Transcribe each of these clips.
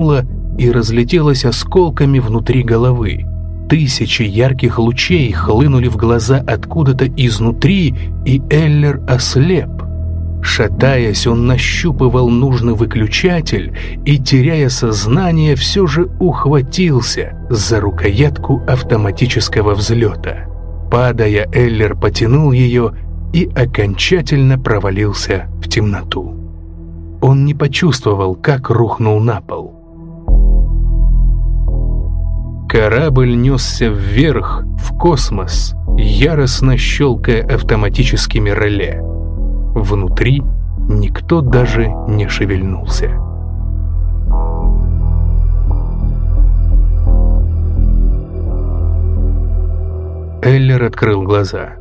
вспыхнуло и разлетелось осколками внутри головы. Тысячи ярких лучей хлынули в глаза откуда-то изнутри, и Эллер ослеп. Шатаясь, он нащупывал нужный выключатель и, теряя сознание, все же ухватился за рукоятку автоматического взлета. Падая, Эллер потянул ее и окончательно провалился в темноту. Он не почувствовал, как рухнул на пол. Корабль несся вверх, в космос, яростно щелкая автоматическими реле. Внутри никто даже не шевельнулся. Эллер открыл глаза.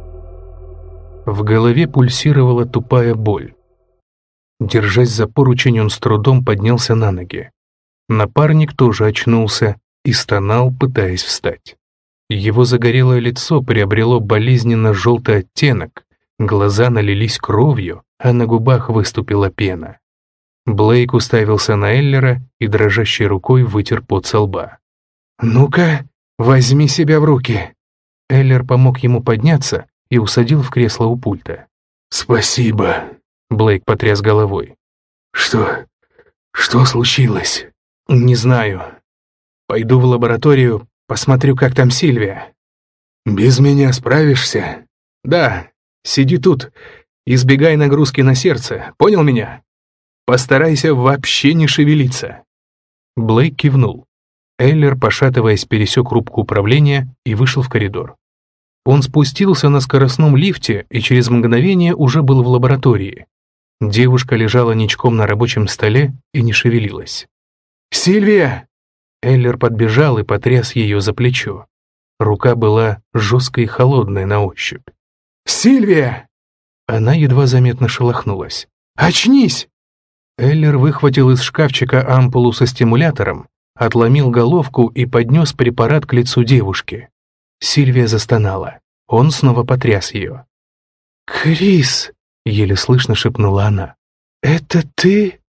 В голове пульсировала тупая боль. Держась за поручень, он с трудом поднялся на ноги. Напарник тоже очнулся и стонал, пытаясь встать. Его загорелое лицо приобрело болезненно-желтый оттенок, глаза налились кровью, а на губах выступила пена. Блейк уставился на Эллера и дрожащей рукой вытер пот со лба. «Ну-ка, возьми себя в руки!» Эллер помог ему подняться и усадил в кресло у пульта. «Спасибо», — Блейк потряс головой. «Что случилось?» «Не знаю. Пойду в лабораторию, посмотрю, как там Сильвия». «Без меня справишься?» «Да, сиди тут, избегай нагрузки на сердце, понял меня? Постарайся вообще не шевелиться». Блейк кивнул. Эллер, пошатываясь, пересек рубку управления и вышел в коридор. Он спустился на скоростном лифте и через мгновение уже был в лаборатории. Девушка лежала ничком на рабочем столе и не шевелилась. «Сильвия!» Эллер подбежал и потряс ее за плечо. Рука была жесткой и холодной на ощупь. «Сильвия!» Она едва заметно шелохнулась. «Очнись!» Эллер выхватил из шкафчика ампулу со стимулятором, отломил головку и поднес препарат к лицу девушки. Сильвия застонала. Он снова потряс ее. «Крис!» — еле слышно шепнула она. «Это ты?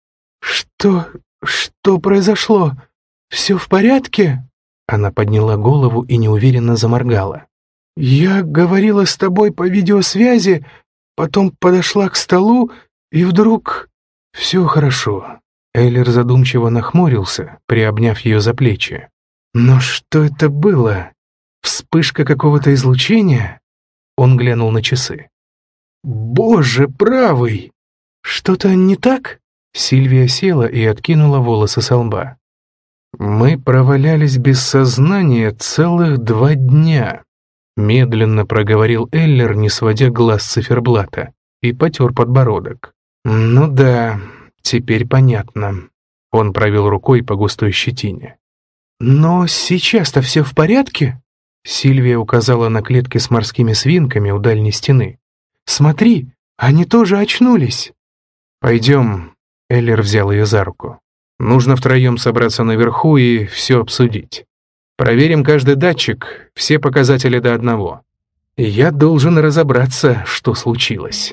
Что произошло? Все в порядке?» Она подняла голову и неуверенно заморгала. «Я говорила с тобой по видеосвязи, потом подошла к столу, и вдруг...» «Все хорошо». Эллер задумчиво нахмурился, приобняв ее за плечи. «Но что это было? Вспышка какого-то излучения?» Он глянул на часы. «Боже правый! Что-то не так?» Сильвия села и откинула волосы со лба. «Мы провалялись без сознания целых 2 дня», медленно проговорил Эллер, не сводя глаз с циферблата, и потер подбородок. «Ну да, теперь понятно». Он провел рукой по густой щетине. «Но сейчас-то все в порядке?» Сильвия указала на клетки с морскими свинками у дальней стены. «Смотри, они тоже очнулись». «Пойдем», — Эллер взял ее за руку. «Нужно втроем собраться наверху и все обсудить. Проверим каждый датчик, все показатели до одного. Я должен разобраться, что случилось».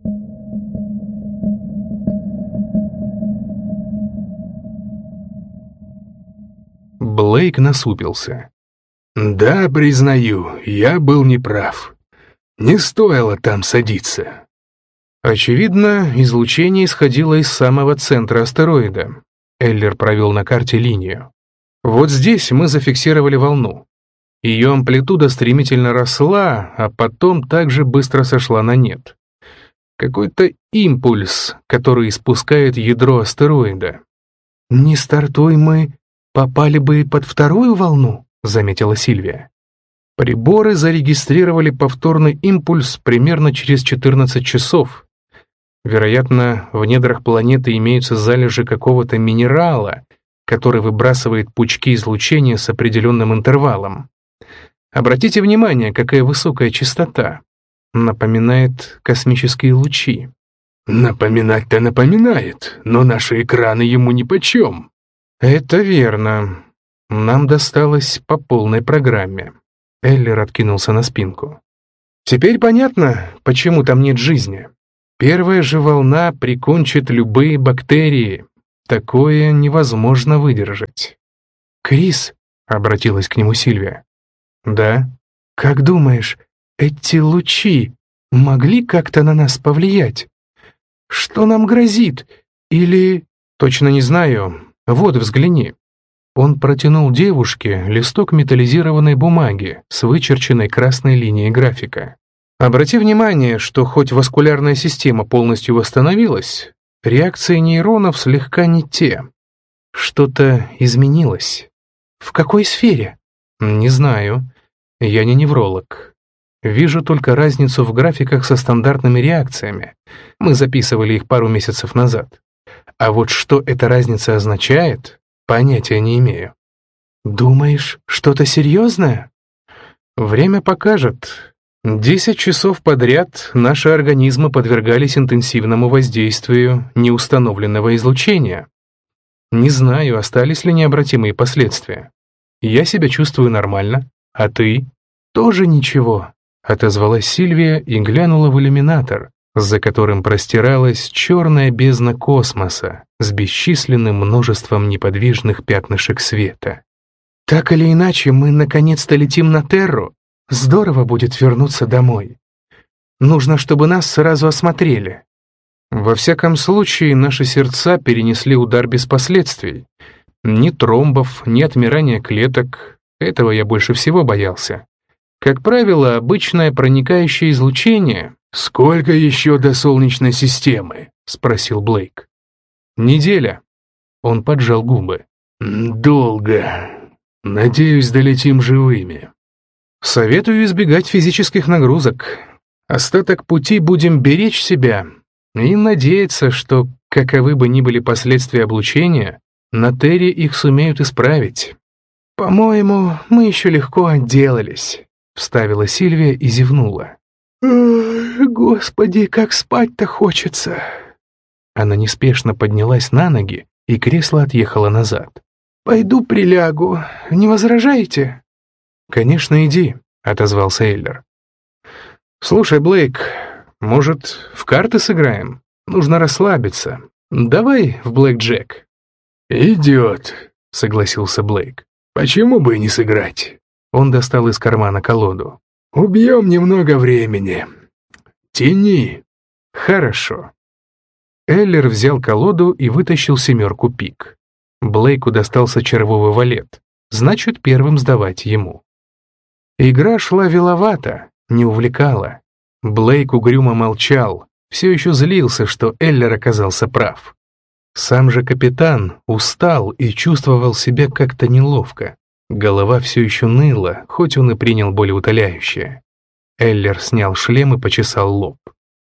Блейк насупился. «Да, признаю, я был неправ. Не стоило там садиться». Очевидно, излучение исходило из самого центра астероида. Эллер провел на карте линию. Вот здесь мы зафиксировали волну. Ее амплитуда стремительно росла, а потом также быстро сошла на нет. Какой-то импульс, который испускает ядро астероида. «Не стартуй, мы попали бы под 2-ю волну», — заметила Сильвия. Приборы зарегистрировали повторный импульс примерно через 14 часов. Вероятно, в недрах планеты имеются залежи какого-то минерала, который выбрасывает пучки излучения с определенным интервалом. Обратите внимание, какая высокая частота. Напоминает космические лучи. «Напоминать-то напоминает, но наши экраны ему нипочем». «Это верно. Нам досталось по полной программе». Эллер откинулся на спинку. «Теперь понятно, почему там нет жизни. Первая же волна прикончит любые бактерии. Такое невозможно выдержать. «Крис», — обратилась к нему Сильвия. «Да?» «Как думаешь, эти лучи могли как-то на нас повлиять? Что нам грозит? Или...» «Точно не знаю. Вот, взгляни». Он протянул девушке листок металлизированной бумаги с вычерченной красной линией графика. Обрати внимание, что хоть васкулярная система полностью восстановилась, реакции нейронов слегка не те. Что-то изменилось. В какой сфере? Не знаю. Я не невролог. Вижу только разницу в графиках со стандартными реакциями. Мы записывали их пару месяцев назад. А вот что эта разница означает, понятия не имею. Думаешь, что-то серьезное? Время покажет. 10 часов подряд наши организмы подвергались интенсивному воздействию неустановленного излучения. Не знаю, остались ли необратимые последствия. Я себя чувствую нормально, а ты? Тоже ничего, отозвалась Сильвия и глянула в иллюминатор, за которым простиралась черная бездна космоса с бесчисленным множеством неподвижных пятнышек света. Так или иначе, мы наконец-то летим на Терру. Здорово будет вернуться домой. Нужно, чтобы нас сразу осмотрели. Во всяком случае, наши сердца перенесли удар без последствий. Ни тромбов, ни отмирания клеток. Этого я больше всего боялся. Как правило, обычное проникающее излучение. «Сколько еще до Солнечной системы?» — спросил Блейк. «Неделя». Он поджал губы. «Долго. Надеюсь, долетим живыми». «Советую избегать физических нагрузок. Остаток пути будем беречь себя и надеяться, что, каковы бы ни были последствия облучения, на Терре их сумеют исправить». «По-моему, мы еще легко отделались», — вставила Сильвия и зевнула. «Господи, как спать-то хочется!» Она неспешно поднялась на ноги, и кресло отъехало назад. «Пойду прилягу, не возражаете?» «Конечно, иди», — отозвался Эллер. «Слушай, Блейк, может, в карты сыграем? Нужно расслабиться. Давай в блэк-джек». «Идет», — согласился Блейк. «Почему бы и не сыграть?» Он достал из кармана колоду. «Убьем немного времени. Тяни». «Хорошо». Эллер взял колоду и вытащил 7 пик. Блейку достался червовый валет, значит, первым сдавать ему. Игра шла виловато, не увлекала. Блейк угрюмо молчал, все еще злился, что Эллер оказался прав. Сам же капитан устал и чувствовал себя как-то неловко. Голова все еще ныла, хоть он и принял болеутоляющее. Эллер снял шлем и почесал лоб.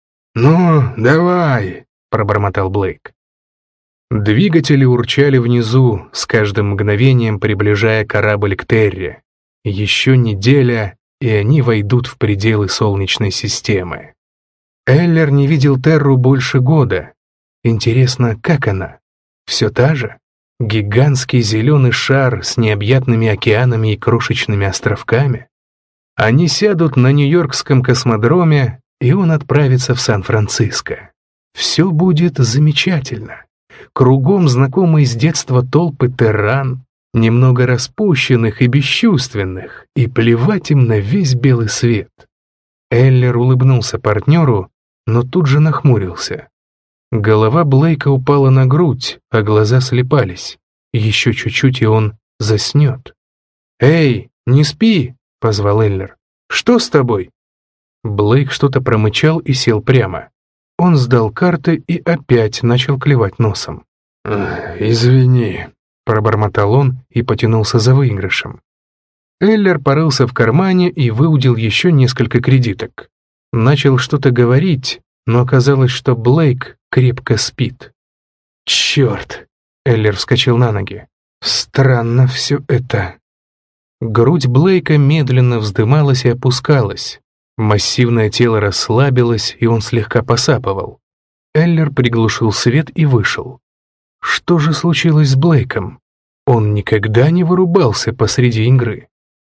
«Ну, давай», — пробормотал Блейк. Двигатели урчали внизу, с каждым мгновением приближая корабль к Терре. Еще неделя, и они войдут в пределы Солнечной системы. Эллер не видел Терру больше года. Интересно, как она? Все та же? Гигантский зеленый шар с необъятными океанами и крошечными островками? Они сядут на Нью-Йоркском космодроме, и он отправится в Сан-Франциско. Все будет замечательно. Кругом знакомые с детства толпы терран, немного распущенных и бесчувственных, и плевать им на весь белый свет. Эллер улыбнулся партнеру, но тут же нахмурился. Голова Блейка упала на грудь, а глаза слепались. Еще чуть-чуть, и он заснет. «Эй, не спи!» — позвал Эллер. «Что с тобой?» Блейк что-то промычал и сел прямо. Он сдал карты и опять начал клевать носом. «Извини», — пробормотал он и потянулся за выигрышем. Эллер порылся в кармане и выудил еще несколько кредиток. Начал что-то говорить, но оказалось, что Блейк крепко спит. «Черт!» — Эллер вскочил на ноги. «Странно все это». Грудь Блейка медленно вздымалась и опускалась. Массивное тело расслабилось, и он слегка посапывал. Эллер приглушил свет и вышел. Что же случилось с Блейком? Он никогда не вырубался посреди игры.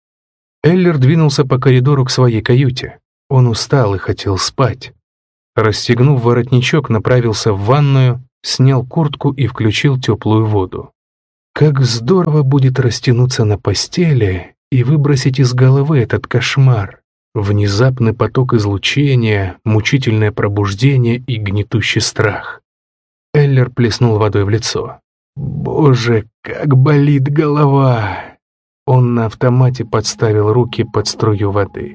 Эллер двинулся по коридору к своей каюте. Он устал и хотел спать. Расстегнув воротничок, направился в ванную, снял куртку и включил теплую воду. Как здорово будет растянуться на постели и выбросить из головы этот кошмар. Внезапный поток излучения, мучительное пробуждение и гнетущий страх. Эллер плеснул водой в лицо. «Боже, как болит голова!» Он на автомате подставил руки под струю воды.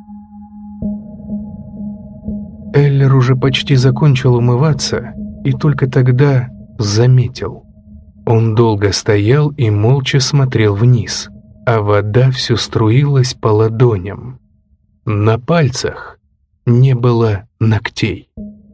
Эллер уже почти закончил умываться и только тогда заметил. Он долго стоял и молча смотрел вниз, а вода все струилась по ладоням. На пальцах не было ногтей.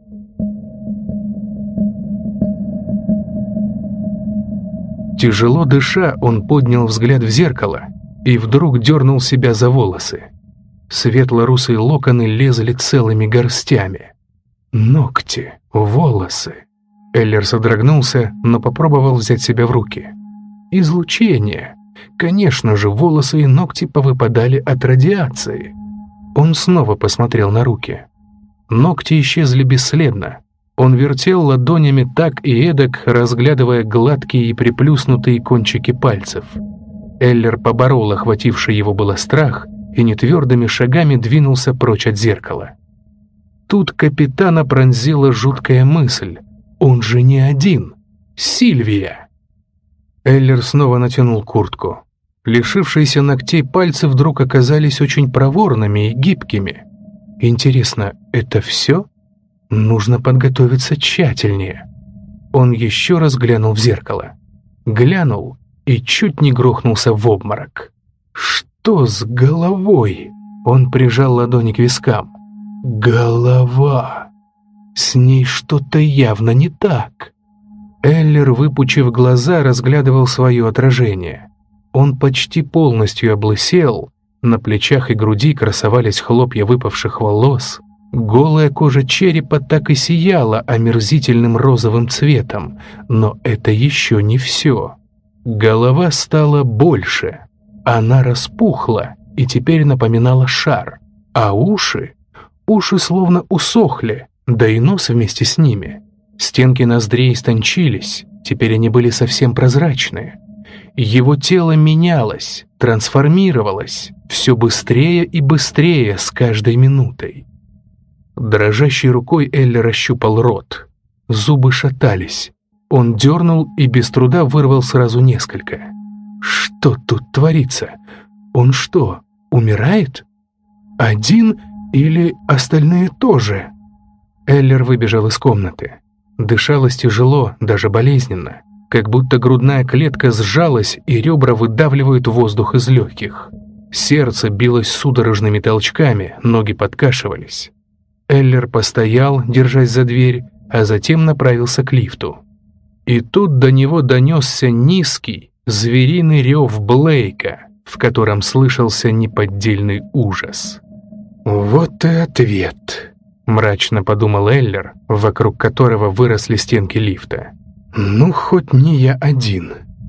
Тяжело дыша, он поднял взгляд в зеркало и вдруг дернул себя за волосы. Светло-русые локоны лезли целыми горстями. Ногти, волосы. Эллер содрогнулся, но попробовал взять себя в руки. Излучение. Конечно же, волосы и ногти повыпадали от радиации. Он снова посмотрел на руки. Ногти исчезли бесследно. Он вертел ладонями так и эдак, разглядывая гладкие и приплюснутые кончики пальцев. Эллер поборол охвативший его было страх и нетвердыми шагами двинулся прочь от зеркала. Тут капитана пронзила жуткая мысль. Он же не один. Сильвия! Эллер снова натянул куртку. Лишившиеся ногтей пальцы вдруг оказались очень проворными и гибкими. Интересно, это все? Нужно подготовиться тщательнее. Он еще раз глянул в зеркало. Глянул и чуть не грохнулся в обморок. Что с головой? Он прижал ладони к вискам. Голова! С ней что-то явно не так. Эллер, выпучив глаза, разглядывал свое отражение. Он почти полностью облысел, на плечах и груди красовались хлопья выпавших волос, голая кожа черепа так и сияла омерзительным розовым цветом, но это еще не все. Голова стала больше, она распухла и теперь напоминала шар, а уши словно усохли, да и нос вместе с ними. Стенки ноздрей истончились, теперь они были совсем прозрачные. Его тело менялось, трансформировалось, все быстрее и быстрее с каждой минутой. Дрожащей рукой Эллер ощупал рот. Зубы шатались. Он дернул и без труда вырвал сразу несколько. Что тут творится? Он что, умирает? Один или остальные тоже? Эллер выбежал из комнаты. Дышалось тяжело, даже болезненно, как будто грудная клетка сжалась и ребра выдавливают воздух из легких. Сердце билось судорожными толчками, ноги подкашивались. Эллер постоял, держась за дверь, а затем направился к лифту. И тут до него донесся низкий, звериный рев Блейка, в котором слышался неподдельный ужас. «Вот и ответ», — мрачно подумал Эллер, вокруг которого выросли стенки лифта. «Ну, хоть не я один».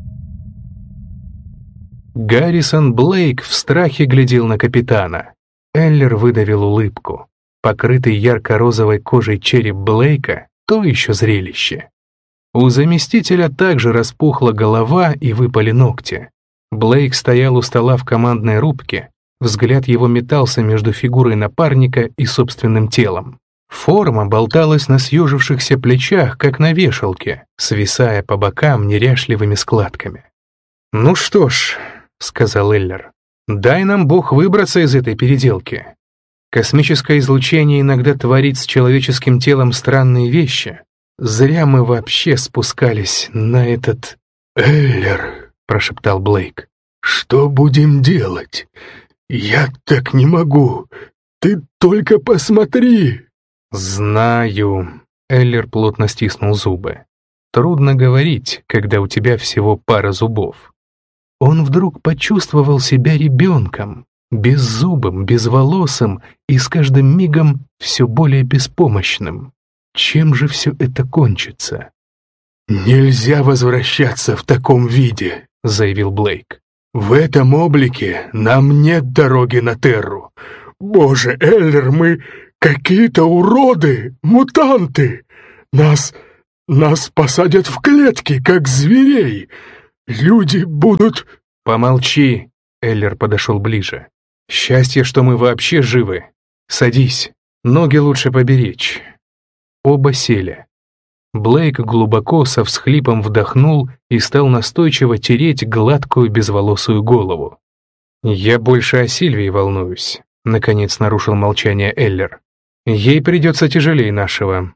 Гаррисон Блейк в страхе глядел на капитана. Эллер выдавил улыбку. Покрытый ярко-розовой кожей череп Блейка — то еще зрелище. У заместителя также распухла голова и выпали ногти. Блейк стоял у стола в командной рубке, взгляд его метался между фигурой напарника и собственным телом. Форма болталась на съежившихся плечах, как на вешалке, свисая по бокам неряшливыми складками. «Ну что ж», — сказал Эллер, — «дай нам Бог выбраться из этой переделки. Космическое излучение иногда творит с человеческим телом странные вещи. Зря мы вообще спускались на этот...» «Эллер», — прошептал Блейк, — «что будем делать? Я так не могу. Ты только посмотри!» «Знаю», — Эллер плотно стиснул зубы. «Трудно говорить, когда у тебя всего пара зубов». Он вдруг почувствовал себя ребенком, беззубым, безволосым и с каждым мигом все более беспомощным. Чем же все это кончится? «Нельзя возвращаться в таком виде», — заявил Блейк. «В этом облике нам нет дороги на Терру. Боже, Эллер, мы какие-то уроды, мутанты. Нас Нас посадят в клетки, как зверей. Люди будут...» «Помолчи!» — Эллер подошел ближе. «Счастье, что мы вообще живы. Садись, ноги лучше поберечь». Оба сели. Блейк глубоко со всхлипом вдохнул и стал настойчиво тереть гладкую безволосую голову. «Я больше о Сильвии волнуюсь», — наконец нарушил молчание Эллер. «Ей придется тяжелее нашего.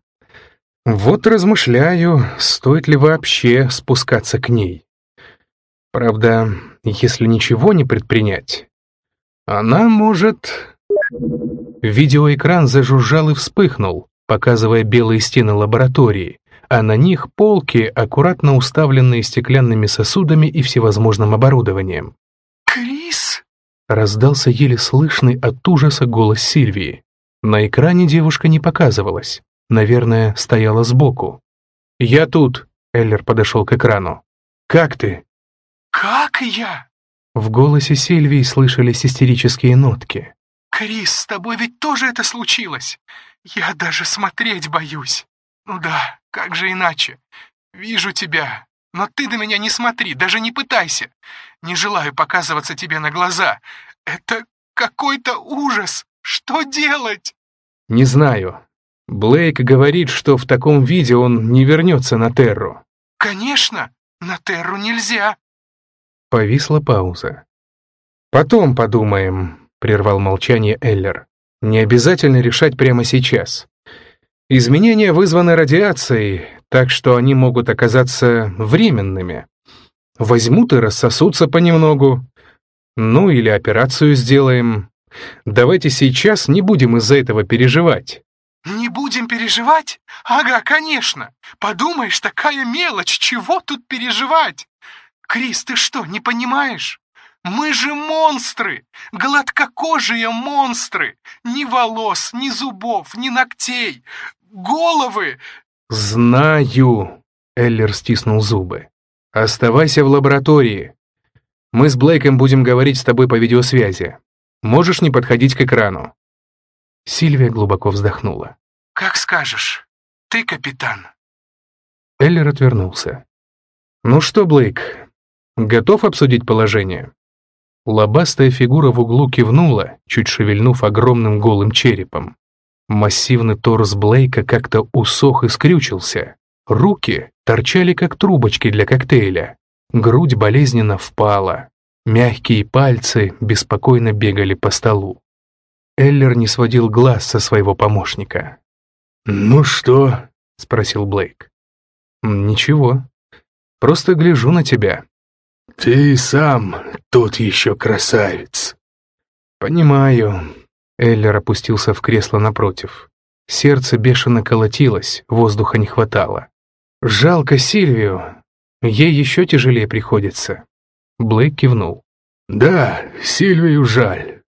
Вот размышляю, стоит ли вообще спускаться к ней. Правда, если ничего не предпринять, она может...» Видеоэкран зажужжал и вспыхнул, показывая белые стены лаборатории, а на них полки, аккуратно уставленные стеклянными сосудами и всевозможным оборудованием. «Крис!» — раздался еле слышный от ужаса голос Сильвии. На экране девушка не показывалась, наверное, стояла сбоку. «Я тут!» — Эллер подошел к экрану. «Как ты?» «Как я?» В голосе Сильвии слышались истерические нотки. «Крис, с тобой ведь тоже это случилось? Я даже смотреть боюсь. Ну да, как же иначе? Вижу тебя, но ты на меня не смотри, даже не пытайся. Не желаю показываться тебе на глаза. Это какой-то ужас. Что делать?» «Не знаю. Блейк говорит, что в таком виде он не вернется на Терру». «Конечно, на Терру нельзя». Повисла пауза. «Потом подумаем», — прервал молчание Эллер. «Не обязательно решать прямо сейчас. Изменения вызваны радиацией, так что они могут оказаться временными. Возьмут и рассосутся понемногу. Ну или операцию сделаем. Давайте сейчас не будем из-за этого переживать». «Не будем переживать? Ага, конечно. Подумаешь, такая мелочь, чего тут переживать? Крис, ты что, не понимаешь? Мы же монстры, гладкокожие монстры. Ни волос, ни зубов, ни ногтей. Головы!» «Знаю», — Эллер стиснул зубы. «Оставайся в лаборатории. Мы с Блейком будем говорить с тобой по видеосвязи. Можешь не подходить к экрану». Сильвия глубоко вздохнула. «Как скажешь. Ты капитан». Эллер отвернулся. «Ну что, Блейк, готов обсудить положение?» Лобастая фигура в углу кивнула, чуть шевельнув огромным голым черепом. Массивный торс Блейка как-то усох и скрючился. Руки торчали, как трубочки для коктейля. Грудь болезненно впала. Мягкие пальцы беспокойно бегали по столу. Эллер не сводил глаз со своего помощника. «Ну что?» — спросил Блейк. «Ничего. Просто гляжу на тебя». «Ты сам тот еще красавец». «Понимаю». Эллер опустился в кресло напротив. Сердце бешено колотилось, воздуха не хватало. «Жалко Сильвию. Ей еще тяжелее приходится». Блейк кивнул. «Да, Сильвию жаль.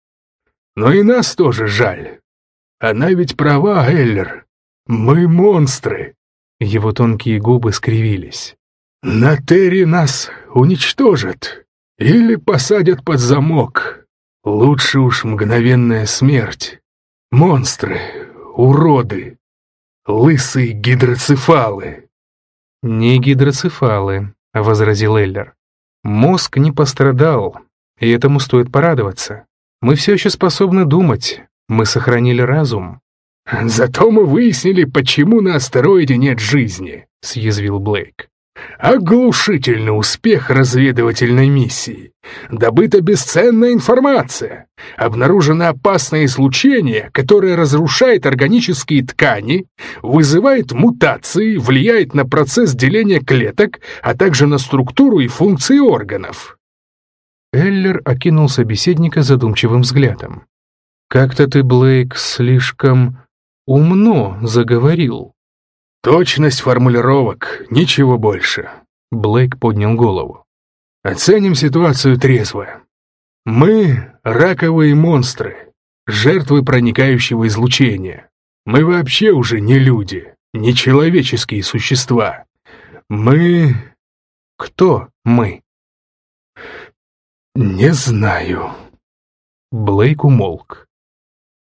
Но и нас тоже жаль. Она ведь права, Эллер. Мы монстры». Его тонкие губы скривились. «На Терре нас уничтожат или посадят под замок. Лучше уж мгновенная смерть. Монстры, уроды, лысые гидроцефалы». «Не гидроцефалы», — возразил Эллер. «Мозг не пострадал, и этому стоит порадоваться. Мы все еще способны думать, мы сохранили разум». «Зато мы выяснили, почему на астероиде нет жизни», — съязвил Блейк. «Оглушительный успех разведывательной миссии. Добыта бесценная информация. Обнаружено опасное излучение, которое разрушает органические ткани, вызывает мутации, влияет на процесс деления клеток, а также на структуру и функции органов». Эллер окинул собеседника задумчивым взглядом. «Как-то ты, Блейк, слишком умно заговорил». «Точность формулировок, ничего больше». Блейк поднял голову. «Оценим ситуацию трезво. Мы — раковые монстры, жертвы проникающего излучения. Мы вообще уже не люди, не человеческие существа. Мы...» «Кто мы?» «Не знаю». Блейк умолк.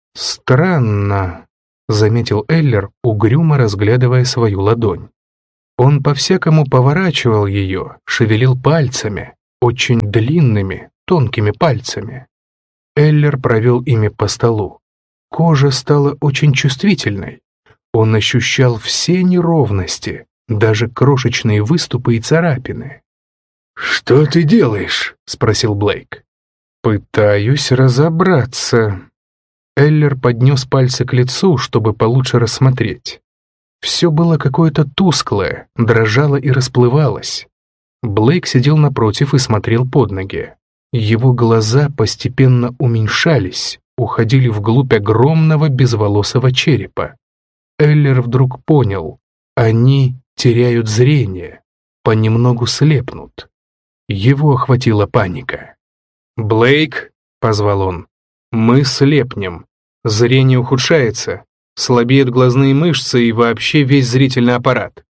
«Странно», — заметил Эллер, угрюмо разглядывая свою ладонь. Он по-всякому поворачивал ее, шевелил пальцами, очень длинными, тонкими пальцами. Эллер провел ими по столу. Кожа стала очень чувствительной. Он ощущал все неровности, даже крошечные выступы и царапины. «Что ты делаешь?» — спросил Блейк. «Пытаюсь разобраться». Эллер поднес пальцы к лицу, чтобы получше рассмотреть. Все было какое-то тусклое, дрожало и расплывалось. Блейк сидел напротив и смотрел под ноги. Его глаза постепенно уменьшались, уходили вглубь огромного безволосого черепа. Эллер вдруг понял, они теряют зрение, понемногу слепнут. Его охватила паника. «Блейк», — позвал он, — «мы слепнем. Зрение ухудшается, слабеют глазные мышцы и вообще весь зрительный аппарат».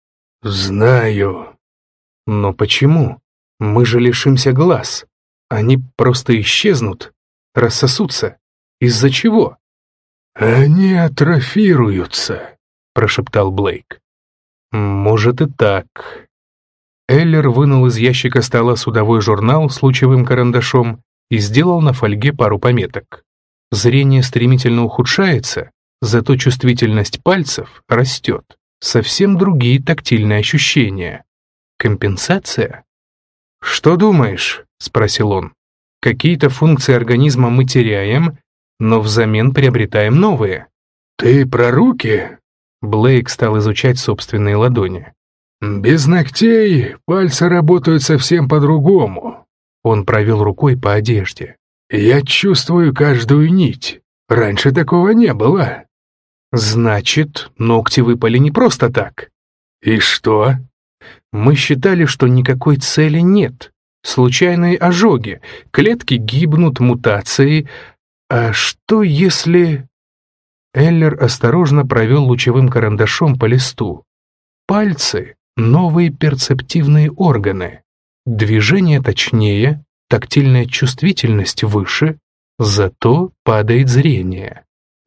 «Знаю». «Но почему? Мы же лишимся глаз. Они просто исчезнут, рассосутся. Из-за чего?» «Они атрофируются», — прошептал Блейк. «Может и так». Эллер вынул из ящика стола судовой журнал с лучевым карандашом и сделал на фольге пару пометок. Зрение стремительно ухудшается, зато чувствительность пальцев растет. Совсем другие тактильные ощущения. Компенсация? «Что думаешь?» — спросил он. «Какие-то функции организма мы теряем, но взамен приобретаем новые». «Ты про руки?» Блейк стал изучать собственные ладони. «Без ногтей пальцы работают совсем по-другому». Он провел рукой по одежде. «Я чувствую каждую нить. Раньше такого не было». «Значит, ногти выпали не просто так». «И что?» «Мы считали, что никакой цели нет. Случайные ожоги, клетки гибнут, мутации. А что если...» Эллер осторожно провел лучевым карандашом по листу. «Пальцы — новые перцептивные органы. Движение точнее, тактильная чувствительность выше, зато падает зрение».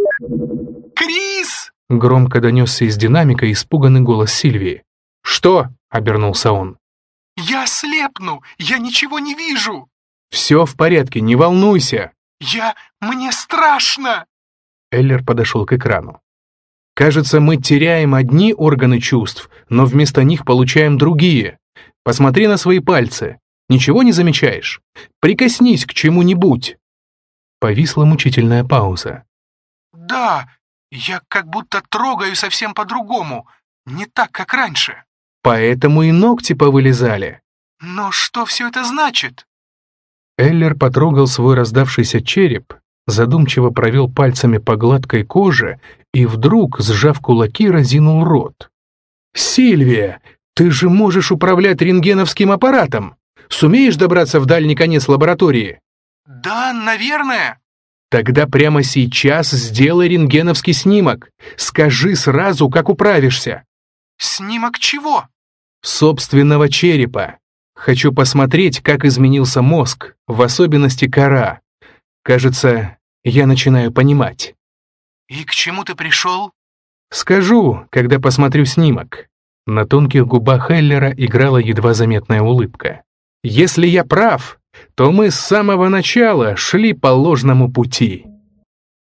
«Крис!» — громко донесся из динамика испуганный голос Сильвии. «Что?» — обернулся он. «Я слепну! Я ничего не вижу!» «Все в порядке, не волнуйся!» Мне страшно!» Эллер подошел к экрану. «Кажется, мы теряем одни органы чувств, но вместо них получаем другие. Посмотри на свои пальцы. Ничего не замечаешь? Прикоснись к чему-нибудь». Повисла мучительная пауза. «Да, я как будто трогаю совсем по-другому, не так, как раньше». «Поэтому и ногти повылезали». «Но что все это значит?» Эллер потрогал свой раздавшийся череп, задумчиво провел пальцами по гладкой коже и вдруг, сжав кулаки, разинул рот. «Сильвия, ты же можешь управлять рентгеновским аппаратом! Сумеешь добраться в дальний конец лаборатории?» «Да, наверное». «Тогда прямо сейчас сделай рентгеновский снимок. Скажи сразу, как управишься». «Снимок чего?» «Собственного черепа. Хочу посмотреть, как изменился мозг, в особенности кора. Кажется, я начинаю понимать». «И к чему ты пришел?» «Скажу, когда посмотрю снимок». На тонких губах Эллера играла едва заметная улыбка. «Если я прав, то мы с самого начала шли по ложному пути».